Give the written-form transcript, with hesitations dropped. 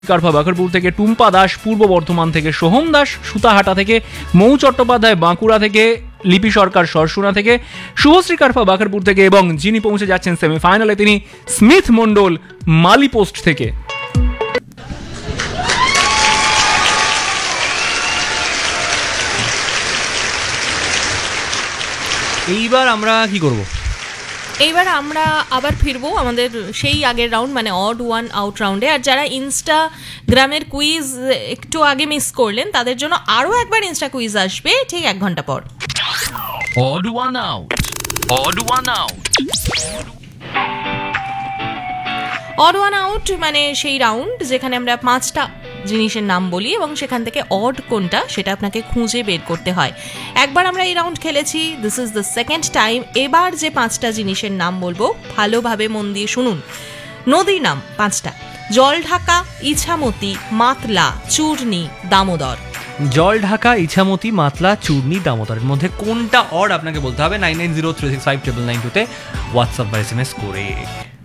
কারফা বাকরপুর থেকে টুম্পা দাস, পূর্ব বর্ধমান থেকে সোহম দাস, সুতাহাটা থেকে মৌ চট্টোপাধ্যায়, বাঁকুড়া থেকে লিপি সরকার, সরসুনা থেকে শুভশ্রী কারফা বাকরপুর থেকে, এবং যিনি পৌঁছে যাচ্ছেন সেমিফাইনালে তিনি স্মিথ মন্ডল মালি পোস্ট থেকে। এইবার আমরা কি করব? এইবার আমরা আবার ফিরবো আমাদের সেই আগের রাউন্ড, মানে অড ওয়ান আউট রাউন্ডে। আর যারা ইনস্টাগ্রামের কুইজ একটু আগে মিস করলেন তাদের জন্য আরও একবার ইনস্টা কুইজ আসবে ঠিক 1 ঘন্টা পর। Odd one out, odd one out. Odd one out মানে সেই রাউন্ড যেখানে আমরা 5টা জিনিসের নাম বলি এবং সেখান থেকে অড কোনটা সেটা আপনাকে খুঁজে বের করতে হয়। একবার আমরা এই রাউন্ড খেলেছি, this is the second time. এবার যে 5টা জিনিসের নাম বলবো ভালোভাবে মন দিয়ে শুনুন। নদীর নাম 5টা: জলঢাকা, ইছামতি, মাতলা, চূর্ণী, দামোদর। জলঢাকা, ইছামতি, মাতলা, চূর্ণী, দামোদরের মধ্যে কোনটা অড আপনাকে বলতে হবে 9903659992 তে হোয়াটসঅ্যাপ বা SMS করে।